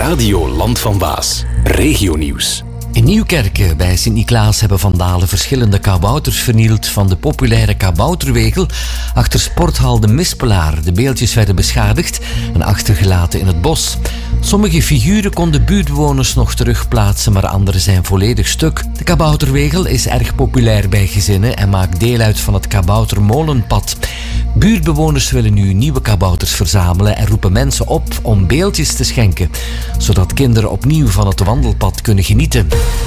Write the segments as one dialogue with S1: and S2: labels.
S1: Radio Land van Waas. Regionieuws.
S2: In Nieuwkerke bij Sint-Niklaas hebben vandalen verschillende kabouters vernield van de populaire kabouterwegel achter sporthal De Mispelaar. De beeldjes werden beschadigd en achtergelaten in het bos. Sommige figuren konden buurtbewoners nog terugplaatsen, maar andere zijn volledig stuk. De kabouterwegel is erg populair bij gezinnen en maakt deel uit van het kaboutermolenpad. Buurtbewoners willen nu nieuwe kabouters verzamelen en roepen mensen op om beeldjes te schenken, zodat kinderen opnieuw van het wandelpad kunnen genieten.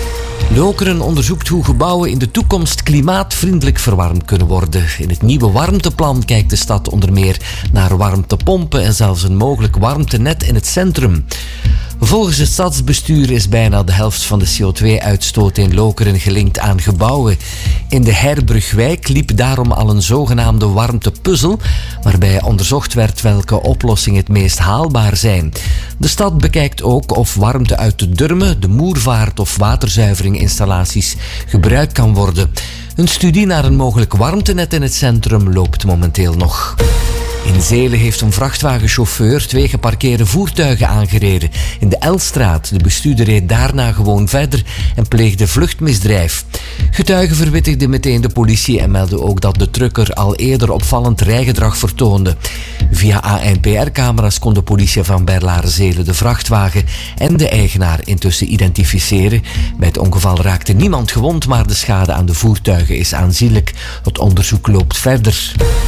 S2: Lokeren onderzoekt hoe gebouwen in de toekomst klimaatvriendelijk verwarmd kunnen worden. In het nieuwe warmteplan kijkt de stad onder meer naar warmtepompen en zelfs een mogelijk warmtenet in het centrum. Volgens het stadsbestuur is bijna de helft van de CO2-uitstoot in Lokeren gelinkt aan gebouwen. In de Herbrugwijk liep daarom al een zogenaamde warmtepuzzel, waarbij onderzocht werd welke oplossingen het meest haalbaar zijn. De stad bekijkt ook of warmte uit de Durme, de Moervaart of waterzuiveringinstallaties gebruikt kan worden. Een studie naar een mogelijk warmtenet in het centrum loopt momenteel nog. In Zelen heeft een vrachtwagenchauffeur 2 geparkeerde voertuigen aangereden in de Elstraat. De bestuurder reed daarna gewoon verder en pleegde vluchtmisdrijf. Getuigen verwittigden meteen de politie en meldden ook dat de trucker al eerder opvallend rijgedrag vertoonde. Via ANPR-camera's kon de politie van Berlare-Zelen de vrachtwagen en de eigenaar intussen identificeren. Bij het ongeval raakte niemand gewond, maar de schade aan de voertuigen is aanzienlijk. Het onderzoek loopt verder.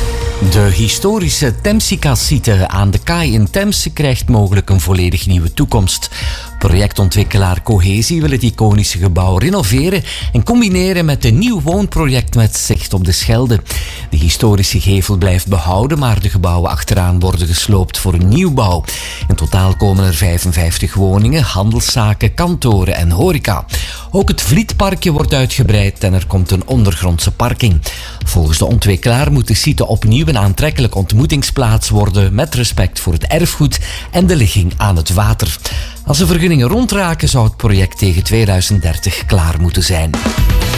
S2: De historische Temsica-site aan de kaai in Temse krijgt mogelijk een volledig nieuwe toekomst. Projectontwikkelaar Cohesie wil het iconische gebouw renoveren en combineren met een nieuw woonproject met zicht op de Schelde. De historische gevel blijft behouden, maar de gebouwen achteraan worden gesloopt voor een nieuwbouw. In totaal komen er 55 woningen, handelszaken, kantoren en horeca. Ook het Vlietparkje wordt uitgebreid en er komt een ondergrondse parking. Volgens de ontwikkelaar moet de site opnieuw een aantrekkelijk ontmoetingsplaats worden met respect voor het erfgoed en de ligging aan het water. Als de vergunningen rondraken zou het project tegen 2030 klaar moeten zijn.